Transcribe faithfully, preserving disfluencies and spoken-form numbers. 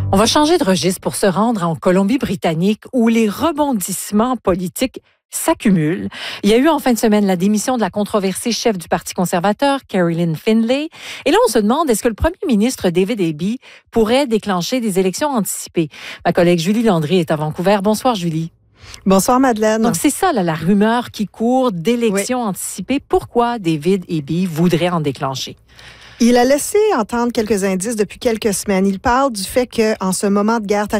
On va changer de registre pour se rendre en Colombie-Britannique où les rebondissements politiques s'accumulent. Il y a eu en fin de semaine la démission de la controversée chef du Parti conservateur, Caroline Findlay. Et là, on se demande, est-ce que le premier ministre David Eby pourrait déclencher des élections anticipées? Ma collègue Julie Landry est à Vancouver. Bonsoir, Julie. Bonsoir, Madeleine. Donc, c'est ça, là, la rumeur qui court d'élections oui. anticipées. Pourquoi David Eby voudrait en déclencher? Il a laissé entendre quelques indices depuis quelques semaines. Il parle du fait qu'en ce moment de guerre